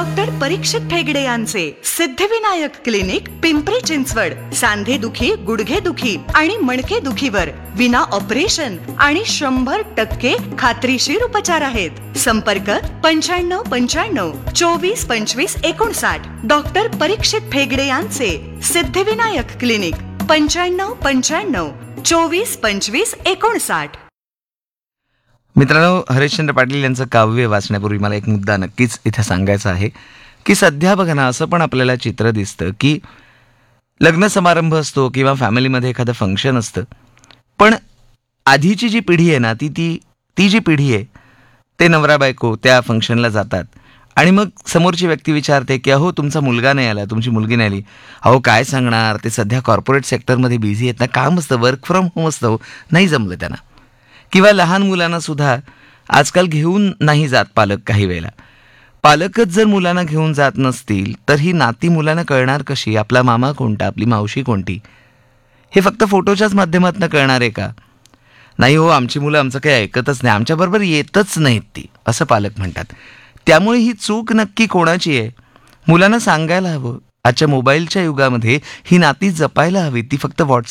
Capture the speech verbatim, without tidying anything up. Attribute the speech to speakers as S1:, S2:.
S1: Doctor परीक्षित ठेगडे यांचे Siddhivinayak clinic, Pimpri Chinchwad. सांधे दुखी, गुडघे दुखी आणि मणके दुखीवर विना ऑपरेशन आणि शंभर टक्के खात्रीशीर उपचार आहेत. संपर्क पंच्याण्णव पंच्याण्णव चोवीस पंचवीस एकोणसाठ. डॉक्टर परीक्षित ठेगडे यांचे सिद्धिविनायक क्लिनिक, पंच्याण्णव पंच्याण्णव चोवीस पंचवीस एकोणसाठ.
S2: मित्रांनो, हरिश्चंद्र पाटील यांचं काव्य वाचण्यापूर्वी मला एक मुद्दा नक्कीच इथे सांगायचा आहे की सध्या बघा ना, असं पण आपल्याला चित्र दिसतं की लग्न समारंभ असतो किंवा फॅमिलीमध्ये एखादं फंक्शन असतं, पण आधीची जी पिढी आहे ना, ती ती ती जी पिढी आहे ते नवरा बायको त्या फंक्शनला जातात आणि मग समोरची व्यक्ती विचारते की अहो तुमचा मुलगा नाही आला, तुमची मुलगी नाही आली. अहो काय सांगणार, ते सध्या कॉर्पोरेट सेक्टरमध्ये बिझी आहेत ना, काम असतं, वर्क फ्रॉम होम असतं, हो नाही जमलं त्यांना. किंवा लहान मुलांना सुद्धा आजकाल घेऊन नाही जात पालक. काही वेळेला पालकच जर मुलांना घेऊन जात नसतील तर ही नाती मुलांना कळणार कशी? आपला मामा कोणता, आपली मावशी कोणती, हे फक्त फोटोच्याच माध्यमातून कळणार आहे का? नाही हो, आमची मुलं आमचं काही ऐकतच नाही, आमच्याबरोबर येतच नाहीत ती, असं पालक म्हणतात. त्यामुळे ही चूक नक्की कोणाची आहे? मुलांना सांगायला हवं. आजच्या मोबाईलच्या युगामध्ये ही नाती जपायला हवी, ती फक्त व्हॉट्सअप